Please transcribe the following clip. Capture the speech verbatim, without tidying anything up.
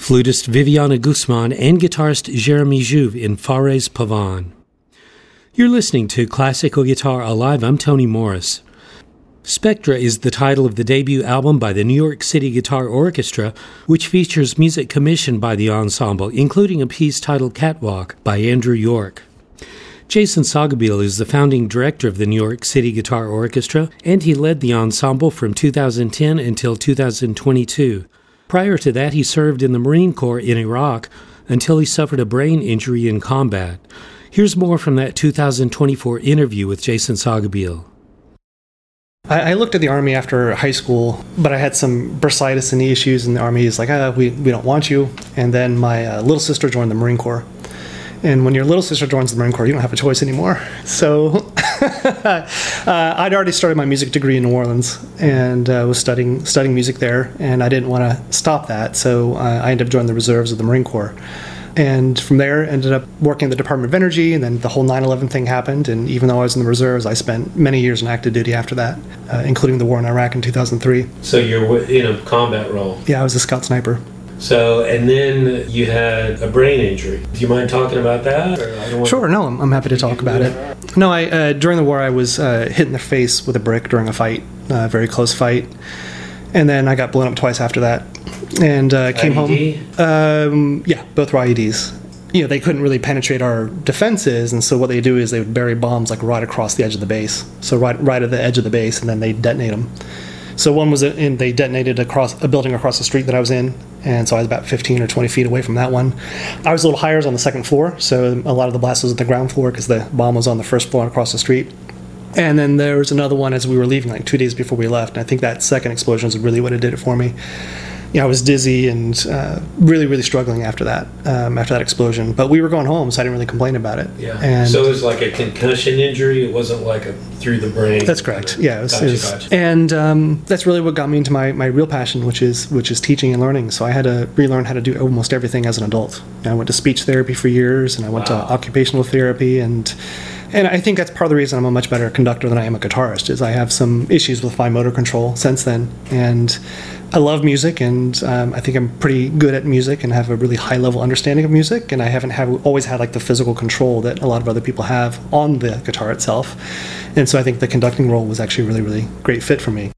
flutist Viviana Guzman, and guitarist Jeremy Jouve in Fares Pavan. You're listening to Classical Guitar Alive. I'm Tony Morris. Spectra is the title of the debut album by the New York City Guitar Orchestra, which features music commissioned by the ensemble, including a piece titled Catwalk by Andrew York. Jason Saugabil is the founding director of the New York City Guitar Orchestra, and he led the ensemble from two thousand ten until two thousand twenty-two. Prior to that, he served in the Marine Corps in Iraq until he suffered a brain injury in combat. Here's more from that two thousand twenty-four interview with Jason Saugabil. I, I looked at the Army after high school, but I had some bursitis and knee issues, and the Army is like, ah, we, we don't want you. And then my uh, little sister joined the Marine Corps. And when your little sister joins the Marine Corps, you don't have a choice anymore. So uh, I'd already started my music degree in New Orleans and uh, was studying studying music there, and I didn't want to stop that. So uh, I ended up joining the reserves of the Marine Corps. And from there, ended up working at the Department of Energy, and then the whole nine eleven thing happened. And even though I was in the reserves, I spent many years in active duty after that, uh, including the war in Iraq in two thousand three. So you're in a combat role? Yeah, I was a scout sniper. So, and then you had a brain injury. Do you mind talking about that? Or I don't want Sure, no, I'm, I'm happy to talk about it. No, I uh, during the war, I was uh, hit in the face with a brick during a fight, a very close fight. And then I got blown up twice after that. And uh, came I E D? home. Um, yeah, both were I E Ds. You know, they couldn't really penetrate our defenses, and so what they do is they would bury bombs like right across the edge of the base. So right, right at the edge of the base, and then they detonate them. So one was in, they detonated across a building across the street that I was in, and so I was about fifteen or twenty feet away from that one. I was a little higher, I was on the second floor, so a lot of the blast was at the ground floor because the bomb was on the first floor across the street. And then there was another one as we were leaving, like two days before we left, and I think that second explosion is really what it did it for me. You know, I was dizzy and uh, really, really struggling after that, um, after that explosion. But we were going home, so I didn't really complain about it. Yeah. And so it was like a concussion injury. It wasn't like a through the brain. That's correct. Yeah. It was, gotcha, it was, gotcha. And um, that's really what got me into my, my real passion, which is which is teaching and learning. So I had to relearn how to do almost everything as an adult. And I went to speech therapy for years, and I went Wow. to occupational therapy, and and I think that's part of the reason I'm a much better conductor than I am a guitarist. Is I have some issues with fine motor control since then, and I love music, and um, I think I'm pretty good at music and have a really high level understanding of music, and I haven't have, always had like the physical control that a lot of other people have on the guitar itself. And so I think the conducting role was actually a really, really great fit for me.